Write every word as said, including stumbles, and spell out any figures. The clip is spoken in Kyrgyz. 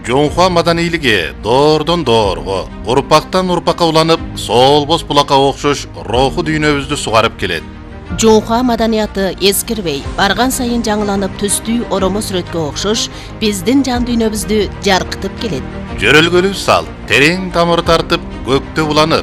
Жоңхуа маданийлиги доордон доорго, урпактан урпакка уланып, соолбос булакка окшош руху дүйнөбүздү сугарып келет. Жоңхуа маданияты эскирбей, барган сайын жаңыланып түстүү оромо сүрөткө окшош биздин жан дүйнөбүздү жаркытып келет. Жөрөлгөлүү салт терең тамыр тартып, көктө уланып,